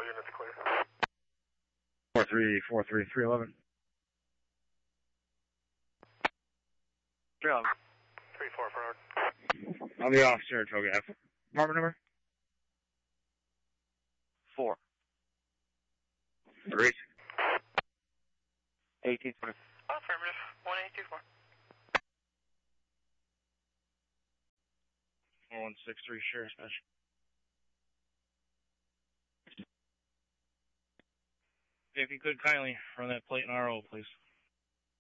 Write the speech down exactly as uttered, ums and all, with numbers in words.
all units clear. four three four three three eleven. three eleven. three four forward. I'm the officer, Toga F. Apartment number? Four. Three. eighteen twenty. Affirmative. one eight two four. four one six three, Sheriff's Badge. If you could kindly run that plate in R O, please.